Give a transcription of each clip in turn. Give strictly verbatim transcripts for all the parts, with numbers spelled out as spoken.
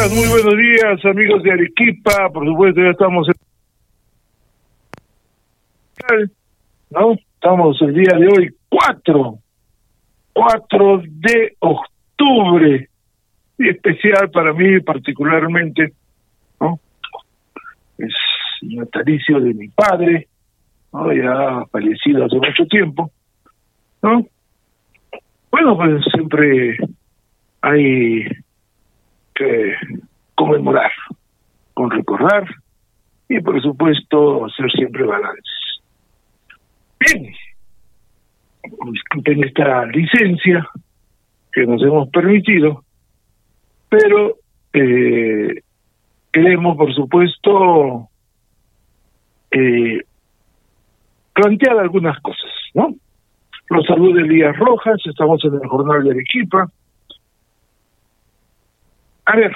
días, muy buenos días, amigos de Arequipa. Por supuesto, ya estamos en... ¿no? Estamos el día de hoy, cuatro de octubre, y especial para mí particularmente, ¿no? Es el natalicio de mi padre, ¿no? Ya fallecido hace mucho tiempo, ¿no? Bueno, pues siempre hay que conmemorar, con recordar y por supuesto hacer siempre balances. Bien, disculpen esta licencia que nos hemos permitido, pero eh, queremos por supuesto eh, plantear algunas cosas, ¿no? Los saludos de Elías Rojas, estamos en el Jornal de Arequipa. A ver,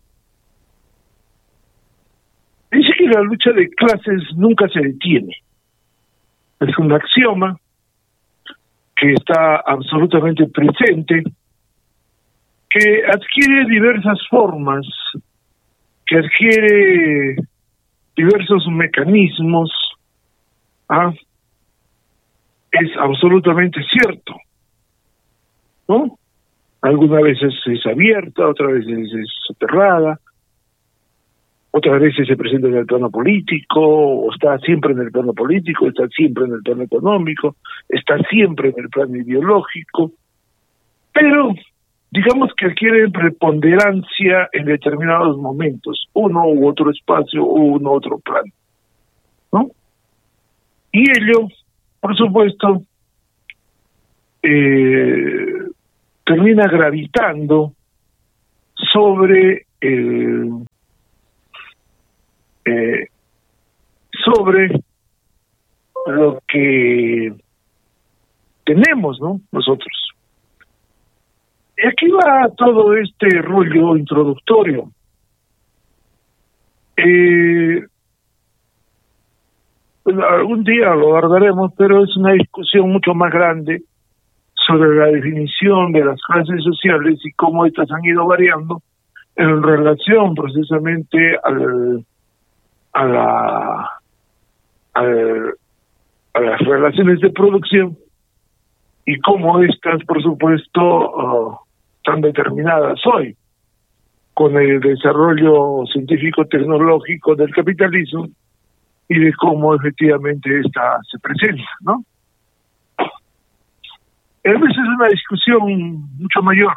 dice que la lucha de clases nunca se detiene. Es un axioma que está absolutamente presente, que adquiere diversas formas, que adquiere diversos mecanismos. ¿Ah? Es absolutamente cierto, ¿no? Algunas veces es abierta, otras veces es soterrada, otras veces se presenta en el plano político, o está siempre en el plano político, está siempre en el plano económico, está siempre en el plano ideológico, pero digamos que adquiere preponderancia en determinados momentos, uno u otro espacio o uno u otro plano, ¿no? Y ello, por supuesto, eh, termina gravitando sobre el eh, sobre lo que tenemos, ¿no? Nosotros. Y aquí va todo este rollo introductorio. Eh, bueno, algún día lo abordaremos, pero es una discusión mucho más grande sobre la definición de las clases sociales y cómo estas han ido variando en relación precisamente al, a, la, al, a las relaciones de producción y cómo estas, por supuesto, uh, están determinadas hoy con el desarrollo científico-tecnológico del capitalismo y de cómo efectivamente esta se presenta, ¿no? A veces es una discusión mucho mayor.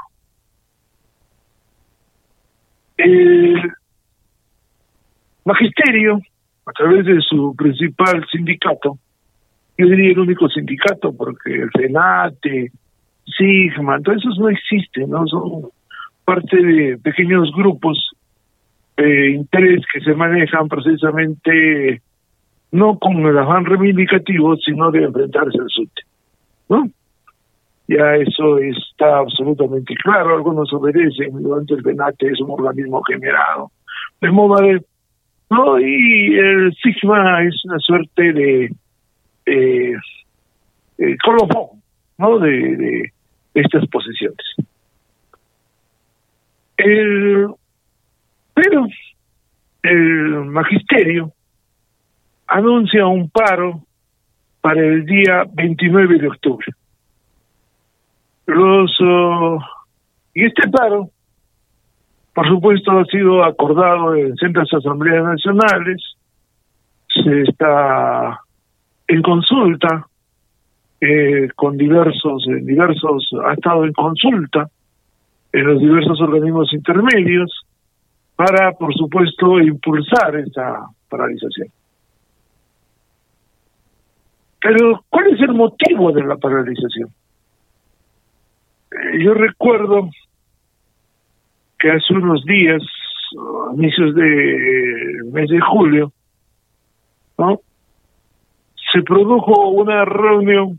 El magisterio, a través de su principal sindicato, yo diría el único sindicato, porque el FENATE, Sigma, todos esos no existen, ¿no? Son parte de pequeños grupos de interés que se manejan precisamente no con el afán reivindicativo, sino de enfrentarse al SUTE, ¿no? Ya eso está absolutamente claro, algunos obedecen, durante el FENATE es un organismo generado de modo de, ¿no? Y el Sigma es una suerte de eh, eh, colofón, ¿no? De, de, de estas posiciones. El, pero el magisterio anuncia un paro para el día veintinueve de octubre. Los uh, y este paro, por supuesto, ha sido acordado en sendas asambleas nacionales, se está en consulta eh, con diversos, eh, diversos, ha estado en consulta en los diversos organismos intermedios para, por supuesto, impulsar esta paralización. Pero, ¿cuál es el motivo de la paralización? Yo recuerdo que hace unos días, a inicios del mes de julio, ¿no?, se produjo una reunión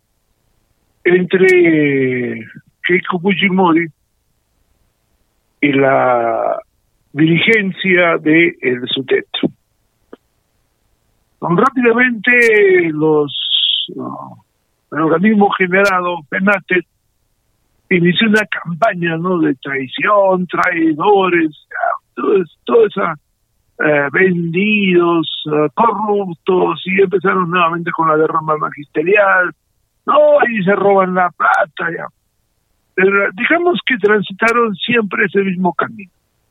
entre Keiko Fujimori y la dirigencia de el SUTET. Rápidamente los uh, el organismo generado, FENATE, inició una campaña, ¿no?, de traición, traidores, todo, todo esa eh, vendidos, uh, corruptos, y empezaron nuevamente con la derrama magisterial, no, y se roban la plata, ya. Pero digamos que transitaron siempre ese mismo camino.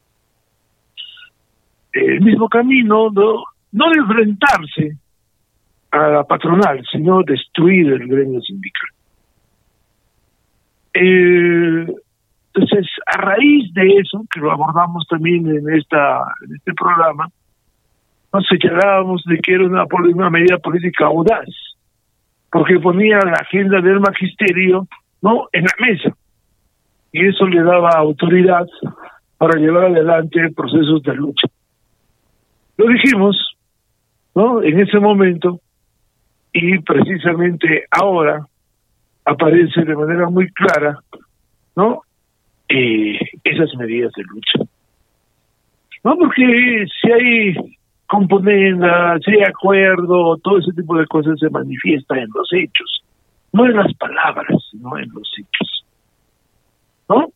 El mismo camino, no, no de enfrentarse a la patronal, sino destruir el gremio sindical. Eh, entonces, a raíz de eso, que lo abordamos también en esta en este programa, nos señalábamos de que era una, una medida política audaz, porque ponía la agenda del magisterio, ¿no?, en la mesa, y eso le daba autoridad para llevar adelante procesos de lucha. Lo dijimos, ¿no?, en ese momento, y precisamente ahora aparece de manera muy clara, ¿no?, eh, esas medidas de lucha. No, porque si hay componenda, si hay acuerdo, todo ese tipo de cosas se manifiesta en los hechos, no en las palabras, sino en los hechos, ¿no?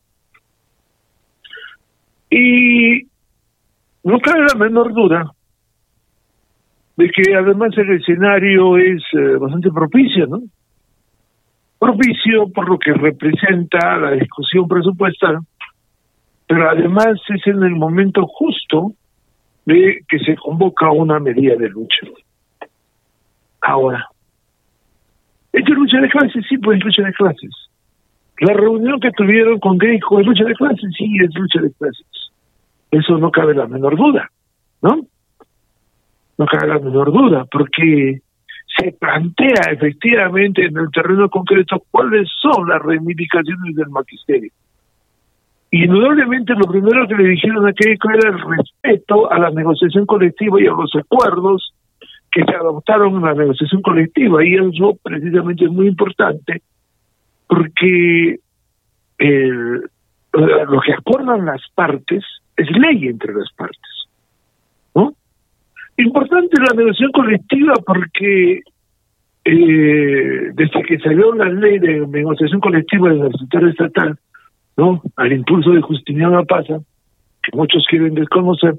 Y no cabe la menor duda de que además el escenario es eh, bastante propicio, ¿no? Propicio por lo que representa la discusión presupuestal, pero además es en el momento justo de que se convoca una medida de lucha. Ahora, ¿es lucha de clases? Sí, pues es lucha de clases. La reunión que tuvieron con Grieco es lucha de clases, sí, es lucha de clases. Eso no cabe la menor duda, ¿no? No cabe la menor duda, porque se plantea efectivamente en el terreno concreto cuáles son las reivindicaciones del magisterio. Y indudablemente lo primero que le dijeron a Keiko era el respeto a la negociación colectiva y a los acuerdos que se adoptaron en la negociación colectiva, y eso precisamente es muy importante porque el, lo que acuerdan las partes es ley entre las partes, ¿no? Importante la negociación colectiva porque eh, desde que salió la ley de negociación colectiva del sector estatal, ¿no?, al impulso de Justiniano Pasa, que muchos quieren desconocer,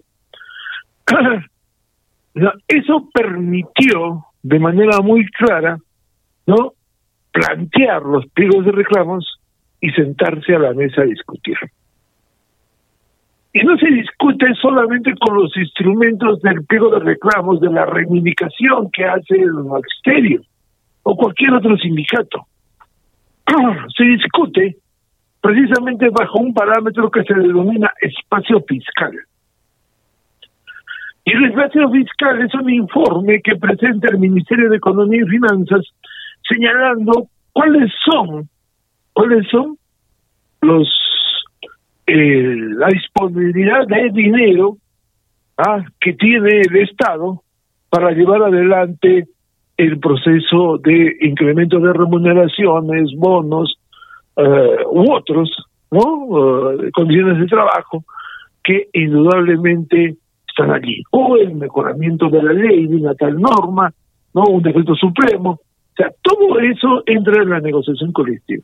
¿no?, eso permitió de manera muy clara, ¿no?, plantear los pliegos de reclamos y sentarse a la mesa a discutir. Y no se discute solamente con los instrumentos del pliego de reclamos, de la reivindicación que hace el magisterio o cualquier otro sindicato. Se discute precisamente bajo un parámetro que se denomina espacio fiscal. Y el espacio fiscal es un informe que presenta el Ministerio de Economía y Finanzas señalando cuáles son, cuáles son los eh, la disponibilidad de dinero ¿ah? que tiene el Estado para llevar adelante el proceso de incremento de remuneraciones, bonos, Uh, u otros, ¿no? Uh, condiciones de trabajo que indudablemente están allí. O el mejoramiento de la ley, de una tal norma, ¿no? Un decreto supremo. O sea, todo eso entra en la negociación colectiva.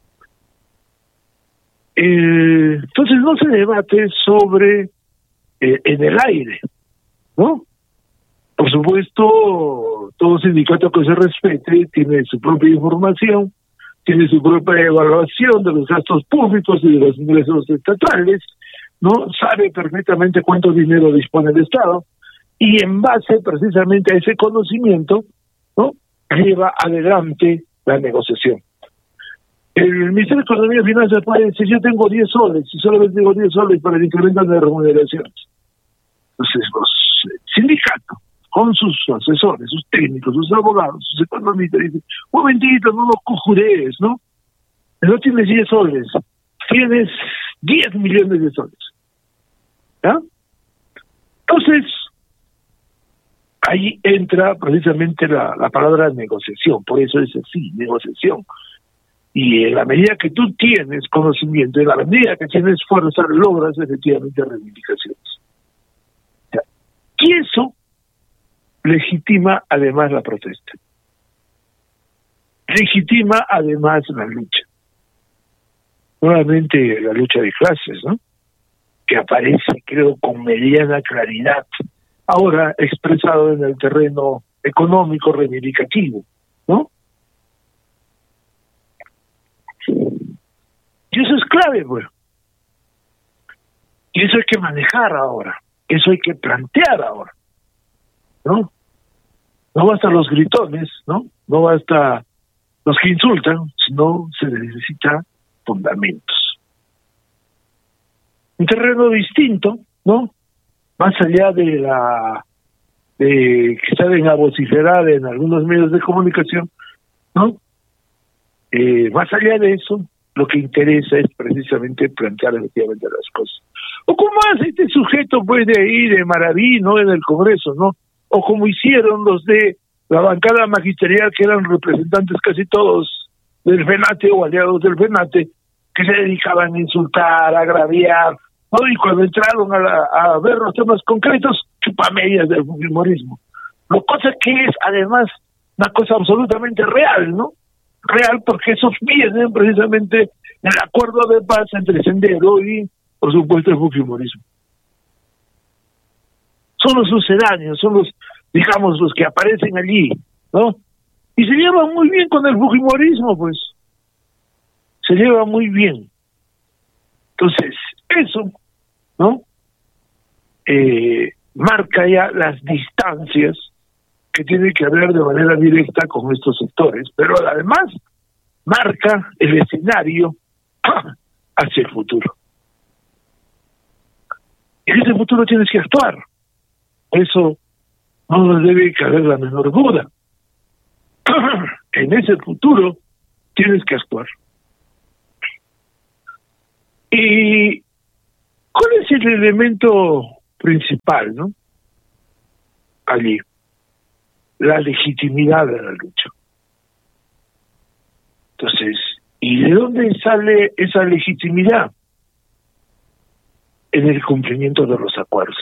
Eh, entonces no se debate sobre eh, en el aire, ¿no? Por supuesto, todo sindicato que se respete tiene su propia información, tiene su propia evaluación de los gastos públicos y de los ingresos estatales, ¿no? Sabe perfectamente cuánto dinero dispone el Estado, y en base precisamente a ese conocimiento, ¿no?, lleva adelante la negociación. El Ministerio de Economía y Finanzas puede decir: yo tengo diez soles, y solamente tengo diez soles para el incremento de remuneraciones. Entonces los sindicatos, con sus asesores, sus técnicos, sus abogados, sus economistas, dicen: un momentito, no lo conjurees, ¿no? No tienes diez soles, tienes diez millones de soles. ¿Ya? Entonces, ahí entra precisamente la, la palabra negociación, por eso es así, negociación. Y en la medida que tú tienes conocimiento, en la medida que tienes fuerza, logras efectivamente reivindicaciones. ¿Ya? Y eso legitima además la protesta, legitima además la lucha, nuevamente la lucha de clases, ¿no?, que aparece, que creo, con mediana claridad, ahora expresado en el terreno económico reivindicativo, ¿no? Y eso es clave, pues. Y eso hay que manejar ahora, eso hay que plantear ahora, ¿no? No basta los gritones, ¿no? No basta los que insultan, sino se necesita fundamentos. Un terreno distinto, ¿no? Más allá de la de que saben a vociferar en algunos medios de comunicación, ¿no? Eh, más allá de eso, lo que interesa es precisamente plantear efectivamente las cosas. O como hace este sujeto, pues, de ahí, de Maraví, ¿no? En el Congreso, ¿no? O como hicieron los de la bancada magisterial, que eran representantes casi todos del FENATE o aliados del FENATE, que se dedicaban a insultar, a agraviar, ¿no? Y cuando entraron a, la, a ver los temas concretos, chupamedias del fujimorismo. Lo cosa que es, además, una cosa absolutamente real, ¿no? Real, porque esos vienen precisamente del acuerdo de paz entre Sendero y, por supuesto, el fujimorismo. Son los sucedáneos, son los, digamos, los que aparecen allí, ¿no? Y se llevan muy bien con el fujimorismo, pues. Se lleva muy bien. Entonces, eso, ¿no? Eh, marca ya las distancias que tiene que haber de manera directa con estos sectores, pero además marca el escenario hacia el futuro. Y en ese futuro tienes que actuar. Eso no nos debe caber la menor duda. En ese futuro tienes que actuar. ¿Y cuál es el elemento principal, no? Allí. La legitimidad de la lucha. Entonces, ¿y de dónde sale esa legitimidad? En el cumplimiento de los acuerdos.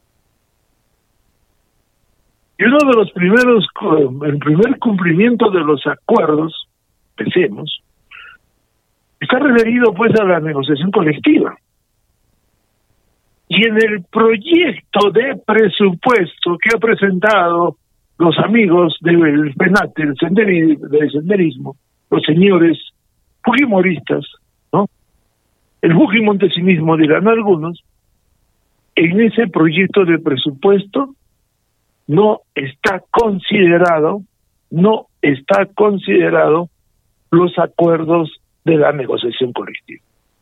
Y uno de los primeros, el primer cumplimiento de los acuerdos, pensemos, está referido pues a la negociación colectiva. Y en el proyecto de presupuesto que ha presentado los amigos del FENATE, del, senderi, del senderismo, los señores fujimoristas, ¿no? El fujimontesimismo, dirán algunos, en ese proyecto de presupuesto no está considerado, no está considerado los acuerdos de la negociación colectiva.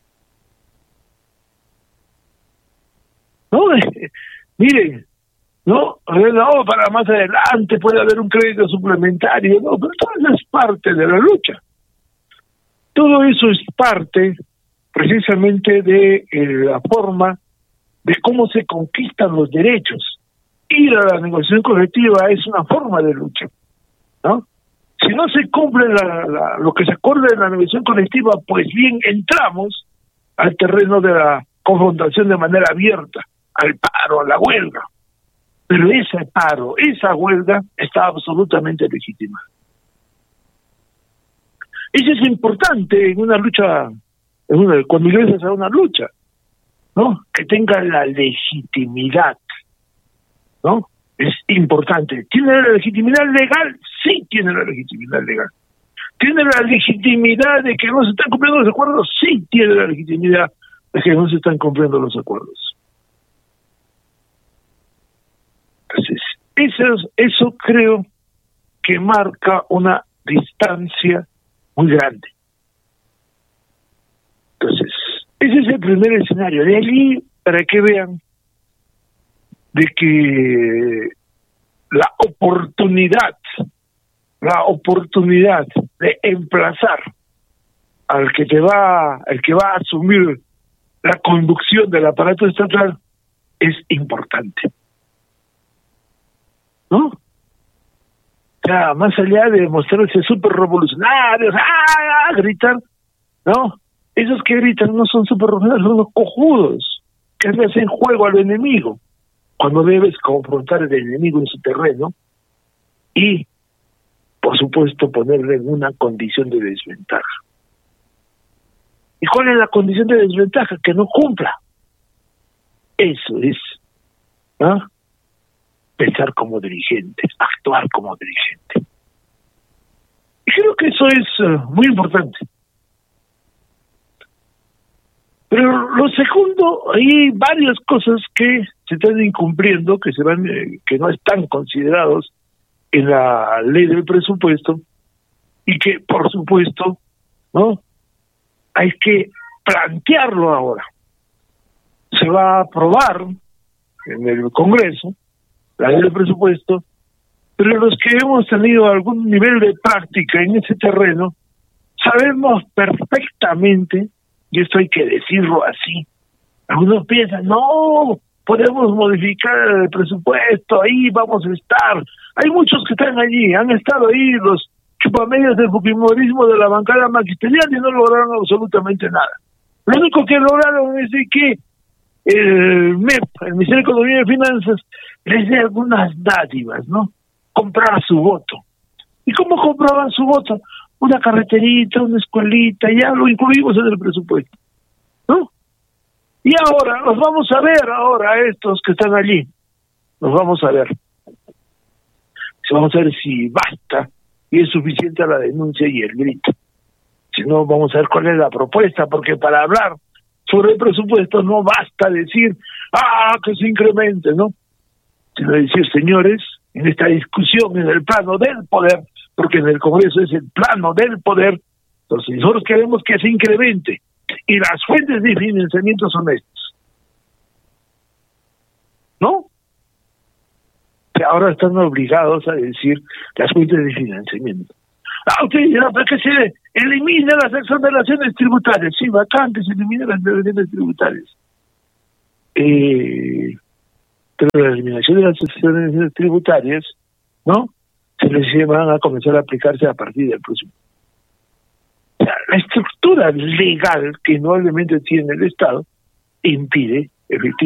No, eh, miren, no, no, para más adelante puede haber un crédito suplementario, no, pero todo eso es parte de la lucha. Todo eso es parte precisamente de eh, la forma de cómo se conquistan los derechos. Ir a la negociación colectiva es una forma de lucha, ¿no? Si no se cumple la, la, lo que se acuerda en la negociación colectiva, pues bien, entramos al terreno de la confrontación de manera abierta, al paro, a la huelga. Pero ese paro, esa huelga, está absolutamente legitimada. Eso es importante en una lucha, en una, cuando ingresas a una lucha, ¿no? Que tenga la legitimidad, ¿no? Es importante. ¿Tiene la legitimidad legal? Sí, tiene la legitimidad legal. ¿Tiene la legitimidad de que no se están cumpliendo los acuerdos? Sí, tiene la legitimidad de que no se están cumpliendo los acuerdos. Entonces, eso, eso creo que marca una distancia muy grande. Entonces, ese es el primer escenario. De allí, para que vean de que la oportunidad, la oportunidad de emplazar al que te va, al que va a asumir la conducción del aparato estatal es importante, ¿no? O sea, más allá de mostrarse súper revolucionarios, ¡ah! gritar, ¿no? Esos que gritan no son súper revolucionarios, son los cojudos que le hacen juego al enemigo cuando debes confrontar al enemigo en su terreno y, por supuesto, ponerle en una condición de desventaja. ¿Y cuál es la condición de desventaja? Que no cumpla. Eso es, ¿ah? Pensar como dirigente, actuar como dirigente. Y creo que eso es uh, muy importante. Pero lo segundo, hay varias cosas que se están incumpliendo, que se van, eh, que no están considerados en la ley del presupuesto, y que, por supuesto, ¿no?, hay que plantearlo ahora. Se va a aprobar en el Congreso la ley del presupuesto, pero los que hemos tenido algún nivel de práctica en ese terreno, sabemos perfectamente, y esto hay que decirlo así, algunos piensan, no, podemos modificar el presupuesto, ahí vamos a estar. Hay muchos que están allí, han estado ahí los chupamedias del fujimorismo de la bancada magisterial y no lograron absolutamente nada. Lo único que lograron es de que el M E P, el Ministerio de Economía y Finanzas, les dé algunas dádivas, ¿no? Comprar su voto. ¿Y cómo compraban su voto? Una carreterita, una escuelita, ya lo incluimos en el presupuesto, ¿no? Y ahora, los vamos a ver ahora a estos que están allí. Los vamos a ver. Vamos a ver si basta y es suficiente la denuncia y el grito. Si no, vamos a ver cuál es la propuesta, porque para hablar sobre el presupuesto no basta decir, ah, que se incremente, ¿no? Sino decir, señores, en esta discusión, en el plano del poder, porque en el Congreso es el plano del poder, entonces nosotros queremos que se incremente, y las fuentes de financiamiento son estas, ¿no? Que ahora están obligados a decir las fuentes de financiamiento. Ah, usted dirá, ¿para qué se elimina las exoneraciones tributarias? Sí, bacán que se eliminen las exoneraciones tributarias. Eh, pero la eliminación de las exoneraciones tributarias, ¿no?, se les van a comenzar a aplicarse a partir del próximo. O sea, la estructura legal que normalmente tiene el Estado impide efectivamente